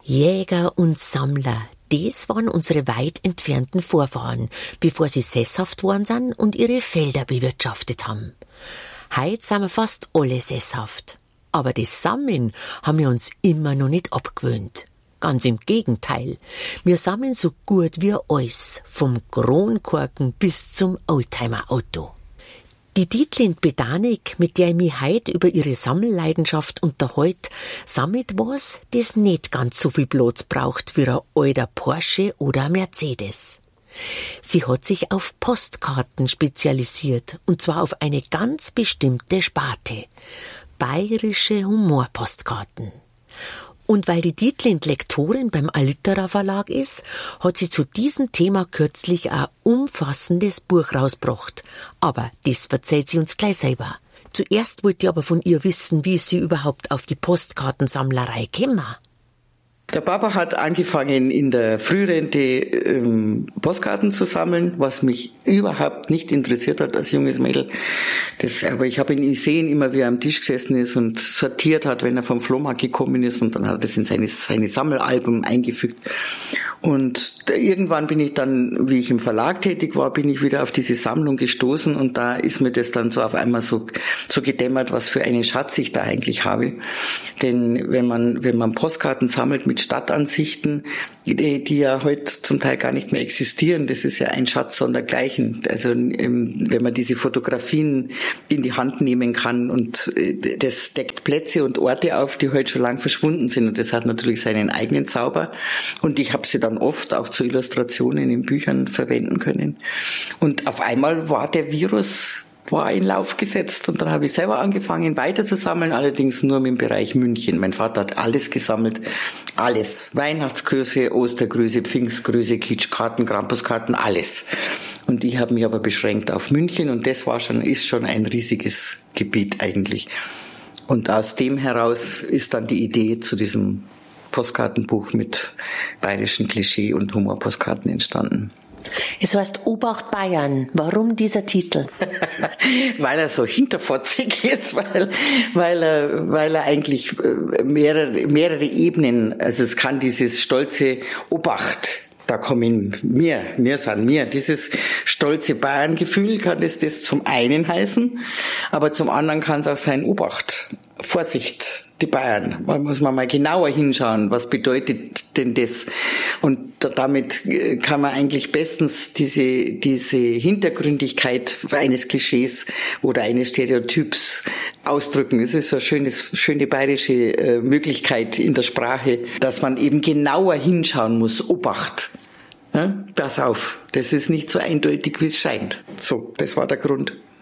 Jäger und Sammler, das waren unsere weit entfernten Vorfahren, bevor sie sesshaft worden sind und ihre Felder bewirtschaftet haben. Heute sind wir fast alle sesshaft. Aber das Sammeln haben wir uns immer noch nicht abgewöhnt. Ganz im Gegenteil. Wir sammeln so gut wie alles, vom Kronkorken bis zum Oldtimer-Auto. Die Dietlind Bedanik, mit der ich mich heute über ihre Sammelleidenschaft unterhalte, sammelt was, das nicht ganz so viel Platz braucht wie ein alter Porsche oder ein Mercedes. Sie hat sich auf Postkarten spezialisiert, und zwar auf eine ganz bestimmte Sparte. Bayerische Humorpostkarten. Und weil die Dietlind Lektorin beim Alitera Verlag ist, hat sie zu diesem Thema kürzlich ein umfassendes Buch rausgebracht. Aber das erzählt sie uns gleich selber. Zuerst wollte ich aber von ihr wissen, wie sie überhaupt auf die Postkartensammlerei gekommen. Der Papa hat angefangen, in der Frührente Postkarten zu sammeln, was mich überhaupt nicht interessiert hat als junges Mädel. Aber ich habe ihn gesehen, immer wie er am Tisch gesessen ist und sortiert hat, wenn er vom Flohmarkt gekommen ist, und dann hat er das in seine Sammelalbum eingefügt. Und irgendwann bin ich dann, wie ich im Verlag tätig war, bin ich wieder auf diese Sammlung gestoßen, und da ist mir das dann so auf einmal so gedämmert, was für einen Schatz ich da eigentlich habe. Denn wenn man Postkarten sammelt mit Stadtansichten, die ja heute zum Teil gar nicht mehr existieren, das ist ja ein Schatz sondergleichen. Also wenn man diese Fotografien in die Hand nehmen kann, und das deckt Plätze und Orte auf, die heute schon lang verschwunden sind, und das hat natürlich seinen eigenen Zauber, und ich habe sie dann oft auch zu Illustrationen in Büchern verwenden können. Und auf einmal war der Virus in Lauf gesetzt, und dann habe ich selber angefangen weiter zu sammeln, allerdings nur im Bereich München. Mein Vater hat alles gesammelt, alles. Weihnachtsgrüße, Ostergrüße, Pfingstgrüße, Kitschkarten, Krampuskarten, alles. Und ich habe mich aber beschränkt auf München, und das ist schon ein riesiges Gebiet eigentlich. Und aus dem heraus ist dann die Idee zu diesem Postkartenbuch mit bayerischen Klischee- und Humorpostkarten entstanden. Es heißt Obacht Bayern. Warum dieser Titel? Weil er so hinterfotzig ist, weil er eigentlich mehrere Ebenen, also es kann dieses stolze Obacht, da kommen wir, dieses stolze Bayern-Gefühl kann das zum einen heißen, aber zum anderen kann es auch sein Obacht, Vorsicht, die Bayern. Man muss mal genauer hinschauen, was bedeutet denn das? Und damit kann man eigentlich bestens diese Hintergründigkeit eines Klischees oder eines Stereotyps ausdrücken. Es ist so eine schöne bayerische Möglichkeit in der Sprache, dass man eben genauer hinschauen muss. Obacht. Ja, pass auf, das ist nicht so eindeutig, wie es scheint. So, das war der Grund.